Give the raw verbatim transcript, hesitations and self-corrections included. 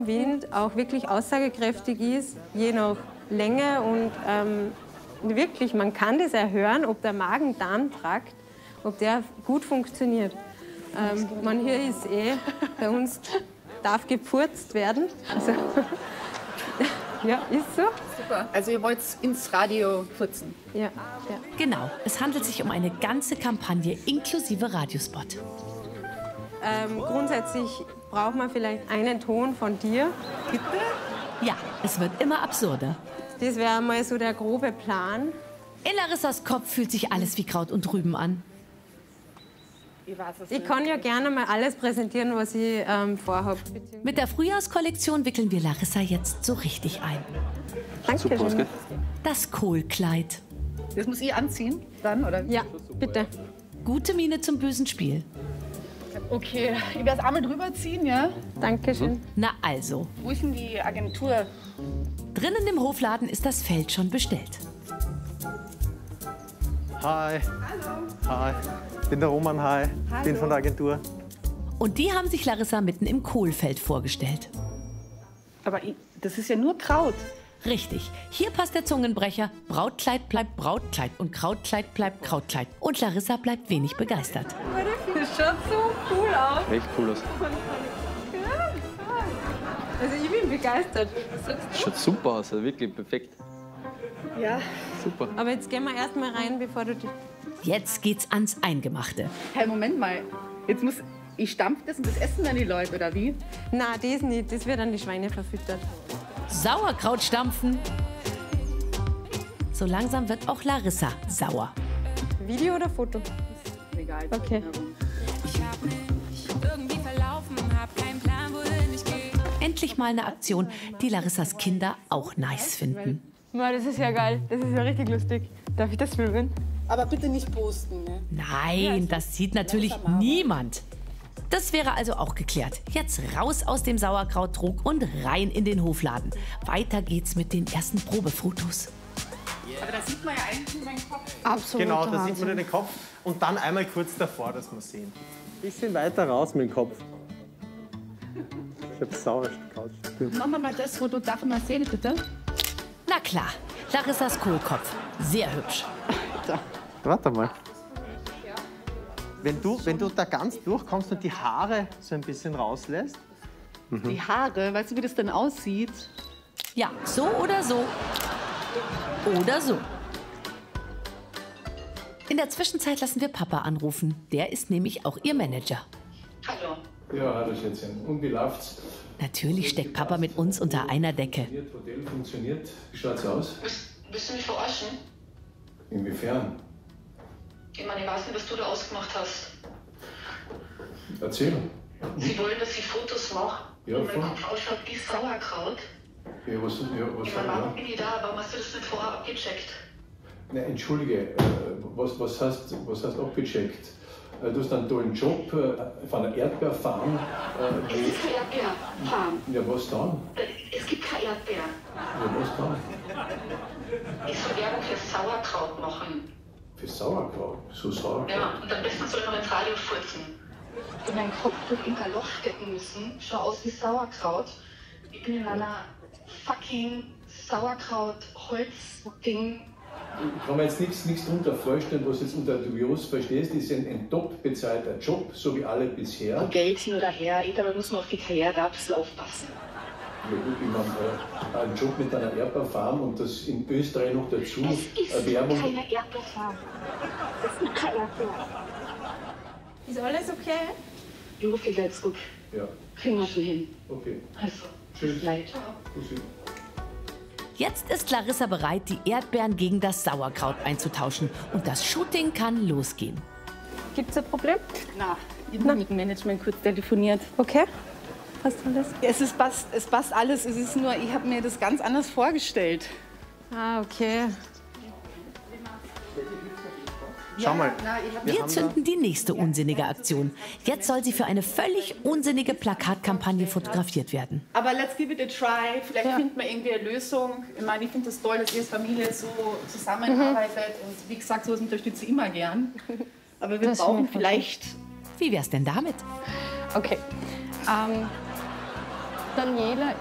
Wind auch wirklich aussagekräftig ist, je nach Länge und ähm, wirklich, man kann das erhören, ob der Magen-Darm-Trakt, ob der gut funktioniert. Ähm, man hier ist eh, bei uns darf gepurzt werden. Also, ja, ist so. Super. Also ihr wollt ins Radio putzen? Ja, ja. Genau, es handelt sich um eine ganze Kampagne inklusive Radiospot. Ähm, grundsätzlich braucht man vielleicht einen Ton von dir. Bitte? Ja, es wird immer absurder. Das wäre mal so der grobe Plan. In Larissas Kopf fühlt sich alles wie Kraut und Rüben an. Ich, weiß es Ich nicht. kann ja gerne mal alles präsentieren, was ich ähm, vorhabe. Mit der Frühjahrskollektion wickeln wir Larissa jetzt so richtig ein. Danke schön. Das Kohlkleid. Das muss ich anziehen, dann, oder? Ja, bitte. Gute Miene zum bösen Spiel. Okay, ich werde es einmal drüber ziehen, ja? Dankeschön. Na also, Wo ist denn die Agentur? drinnen im Hofladen ist das Feld schon bestellt. Hi. Hallo. Hi. Ich bin der Roman, hi. Hallo. Bin von der Agentur. Und die haben sich Larissa mitten im Kohlfeld vorgestellt. Aber ich, das ist ja nur Kraut. Richtig, hier passt der Zungenbrecher. Brautkleid bleibt Brautkleid und Krautkleid bleibt Krautkleid. Und Larissa bleibt wenig begeistert. Das schaut so cool aus. Echt cool aus. Also ich bin begeistert. Schaut super aus, also wirklich perfekt. Ja. Super. Aber jetzt gehen wir erst mal rein, bevor du die... Jetzt geht's ans Eingemachte. Hey, Moment mal. Jetzt muss ich stampfe das und das essen dann die Leute, oder wie? Na, das nicht. Das wird an die Schweine verfüttert. Sauerkraut stampfen. So langsam wird auch Larissa sauer. Video oder Foto? Egal. Okay. Endlich mal eine Aktion, die Larissas Kinder auch nice finden. Na, das ist ja geil. Das ist ja richtig lustig. Darf ich das filmen? Aber bitte nicht posten, ne? Nein, das sieht natürlich niemand. Das wäre also auch geklärt. Jetzt raus aus dem Sauerkrauttrog und rein in den Hofladen. Weiter geht's mit den ersten Probefotos. Aber da sieht man ja eigentlich nur meinen Kopf. Absolut. Genau, da sieht man nur den Kopf und dann einmal kurz davor, dass wir sehen. Bisschen weiter raus mit dem Kopf. Ich hab sauer Kraut. Machen wir mal das Foto. Darf ich mal sehen, bitte? Na klar, Larissas Kohlkopf. Sehr hübsch. Warte mal. Wenn du, wenn du da ganz durchkommst und die Haare so ein bisschen rauslässt. Die Haare, weißt du, wie das denn aussieht? Ja, so oder so. Oder so. In der Zwischenzeit lassen wir Papa anrufen. Der ist nämlich auch ihr Manager. Hallo. Ja, hallo Schätzchen. Und wie läuft's? Natürlich steckt Papa mit uns unter einer Decke. Das Hotel funktioniert. Wie schaut's aus? Willst, willst du mich verarschen? Inwiefern? Ich meine, ich weiß nicht, was du da ausgemacht hast. Erzähl. Sie wollen, dass ich Fotos mache Ja, und mein voll. Kopf ausschaut wie Sauerkraut. Ja, was, ja, was Ich sag meine, warum ich bin ich da? Warum hast du das nicht vorher abgecheckt? da? Nein, entschuldige, äh, was, was, hast, was hast du abgecheckt? Äh, Du hast einen tollen Job äh, von einer Erdbeerfarm. Es Äh, ist keine Erdbeerfarm. ja, was dann? Es gibt keine Erdbeeren. Ja, was dann? Ich soll Werbung für Sauerkraut machen. Für Sauerkraut. So Sauerkraut. Ja, und am besten soll ich noch ins Radio furzen. In meinen Kopf durch in ein Loch stecken müssen. Schau aus wie Sauerkraut. Ich bin in einer fucking Sauerkraut-Holz-Ding. Ich kann mir jetzt nichts, nichts darunter vorstellen, was du jetzt unter dubios verstehst. Das ist ein, ein top bezahlter Job, so wie alle bisher. Geld hin oder her, ich glaube, muss man auf die Karriere da ein bisschen aufpassen. Ja gut, ich meine, äh, ein Job mit einer Erdbeerfarm und das in Österreich noch dazu. Es ist äh, Werbung. keine Erdbeerfarm. Es ist keine Erdbeer. Ist alles okay? Jo, viel geht's gut. Ja, Kriegen wir schon hin. okay. Also, Tschüss. leid. Tschüssi. Jetzt ist Larissa bereit, die Erdbeeren gegen das Sauerkraut einzutauschen. Und das Shooting kann losgehen. Gibt's ein Problem? Na, ich habe mit dem Management kurz telefoniert. Okay. Passt alles? Es, ist, passt, es passt alles. Es ist nur, ich habe mir das ganz anders vorgestellt. Ah, okay. Schau mal. Na, ich hab Wir zünden die nächste unsinnige Aktion. Jetzt soll sie für eine völlig unsinnige Plakatkampagne fotografiert werden. Aber let's give it a try. Vielleicht findet man irgendwie eine Lösung. Ich meine, ich finde das toll, dass ihr als Familie so zusammenarbeitet. Und wie gesagt, sowas unterstütze ich immer gern. Aber wir Das brauchen wäre vielleicht... Wie wär's denn damit? Okay. Ähm, Daniela